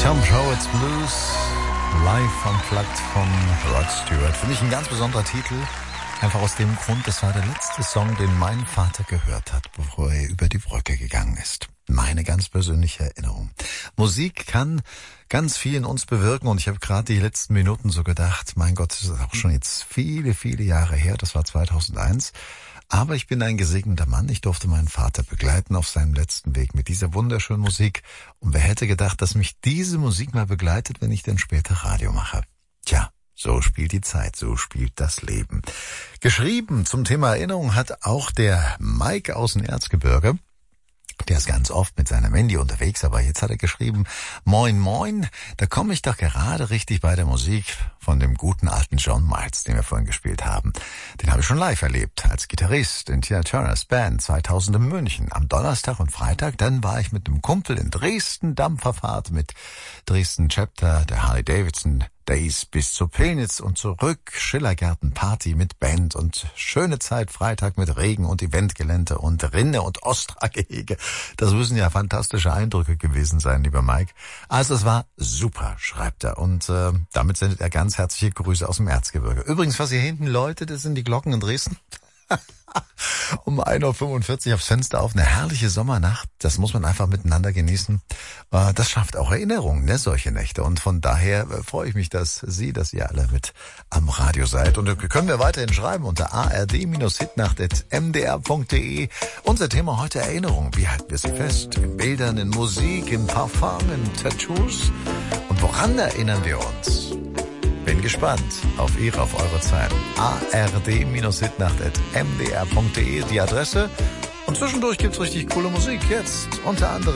Tom Howard's Blues, live unplugged von Rod Stewart. Für mich ein ganz besonderer Titel, einfach aus dem Grund, das war der letzte Song, den mein Vater gehört hat, bevor er über die Brücke gegangen ist. Meine ganz persönliche Erinnerung. Musik kann ganz viel in uns bewirken und ich habe gerade die letzten Minuten so gedacht, mein Gott, das ist auch schon jetzt viele, viele Jahre her, das war 2001. Aber ich bin ein gesegneter Mann. Ich durfte meinen Vater begleiten auf seinem letzten Weg mit dieser wunderschönen Musik. Und wer hätte gedacht, dass mich diese Musik mal begleitet, wenn ich dann später Radio mache? Tja, so spielt die Zeit, so spielt das Leben. Geschrieben zum Thema Erinnerung hat auch der Mike aus dem Erzgebirge. Der ist ganz oft mit seiner Mandy unterwegs, aber jetzt hat er geschrieben, Moin Moin, da komme ich doch gerade richtig bei der Musik von dem guten alten John Miles, den wir vorhin gespielt haben. Den habe ich schon live erlebt, als Gitarrist in Tina Turners Band 2000 in München. Am Donnerstag und Freitag, dann war ich mit einem Kumpel in Dresden, Dampferfahrt mit Dresden Chapter der Harley Davidson Days bis zur Pillnitz und zurück, Schillergärten-Party mit Band und schöne Zeit Freitag mit Regen und Eventgelände und Rinde und Ostra-Gehege. Das müssen ja fantastische Eindrücke gewesen sein, lieber Mike. Also es war super, schreibt er. Und damit sendet er ganz herzliche Grüße aus dem Erzgebirge. Übrigens, was hier hinten läutet, das sind die Glocken in Dresden. Um 1.45 Uhr aufs Fenster auf, eine herrliche Sommernacht, das muss man einfach miteinander genießen. Das schafft auch Erinnerungen, ne, solche Nächte. Und von daher freue ich mich, dass ihr alle mit am Radio seid. Und können wir weiterhin schreiben unter ard-hitnacht@mdr.de. Unser Thema heute Erinnerung. Wie halten wir sie fest? In Bildern, in Musik, in Parfum, in Tattoos? Und woran erinnern wir uns? Bin gespannt auf eure Zeit. ard-hitnacht@mdr.de die Adresse. Und zwischendurch gibt's richtig coole Musik. Jetzt unter anderem